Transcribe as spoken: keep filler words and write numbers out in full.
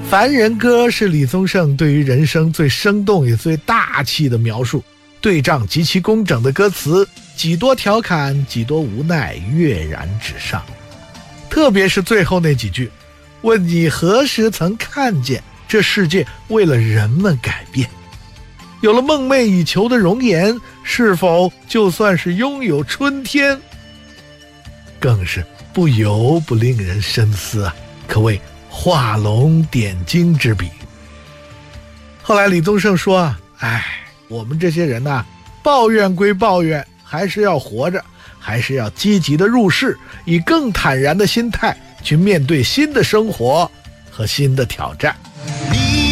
凡人歌是李宗盛对于人生最生动也最大气的描述，对仗极其工整的歌词，几多调侃，几多无奈，跃然纸上。特别是最后那几句，问你何时曾看见这世界为了人们改变，有了梦寐以求的容颜，是否就算是拥有春天，更是不由不令人深思啊，可谓画龙点睛之笔。后来李宗盛说啊，哎，我们这些人呐、啊，抱怨归抱怨，还是要活着，还是要积极的入世，以更坦然的心态去面对新的生活和新的挑战。